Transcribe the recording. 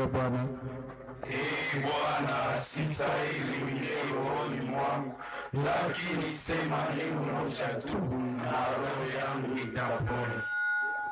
ewe Bwana. Ee Bwana, sistahili uingie rohoni mwangu, lakini sema neno moja tu na roho yangu itapona.